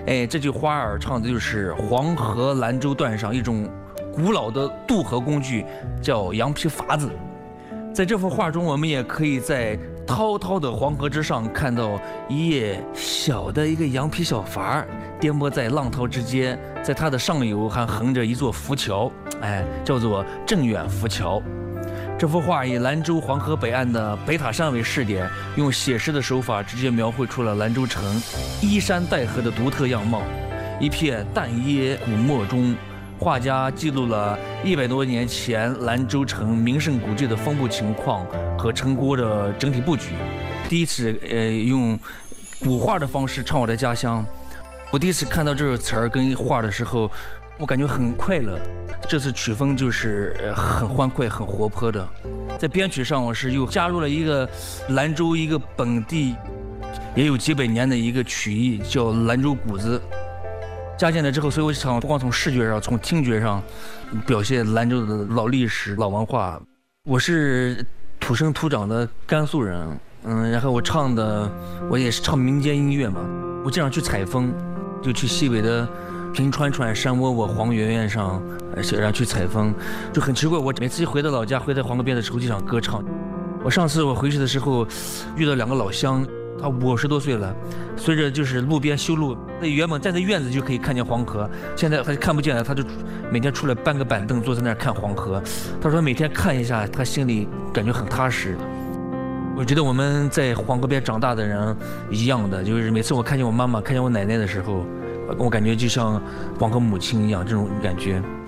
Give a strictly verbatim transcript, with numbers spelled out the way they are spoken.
哎，这句花儿唱的就是黄河兰州段上一种古老的渡河工具，叫羊皮筏子。在这幅画中，我们也可以在滔滔的黄河之上看到一叶小的一个羊皮小筏颠簸在浪涛之间，在它的上游还横着一座浮桥，哎，叫做镇远浮桥。这幅画以兰州黄河北岸的北塔山为试点，用写实的手法直接描绘出了兰州城依山带河的独特样貌。一片淡椰古墨中，画家记录了一百多年前兰州城名胜古迹的分布情况和城郭的整体布局。第一次呃用古画的方式唱我的家乡，我第一次看到这个词儿跟画的时候，我感觉很快乐。这次曲风就是很欢快、很活泼的。在编曲上，我是又加入了一个兰州一个本地也有几百年的一个曲艺，叫兰州鼓子。加进来之后，所以我想不光从视觉上，从听觉上表现兰州的老历史、老文化。我是土生土长的甘肃人，嗯，然后我唱的我也是唱民间音乐嘛。我经常去采风，就去西北的平川川、山窝窝、黄原原上，然后去采风，就很奇怪。我每次一回到老家，回到黄河边的时候就想歌唱。我上次我回去的时候，遇到两个老乡。他五十多岁了，随着就是路边修路，那原本站在院子就可以看见黄河，现在他看不见了，他就每天出来搬个板凳坐在那儿看黄河。他说每天看一下，他心里感觉很踏实。我觉得我们在黄河边长大的人一样的，就是每次我看见我妈妈、看见我奶奶的时候，我感觉就像黄河母亲一样，这种感觉。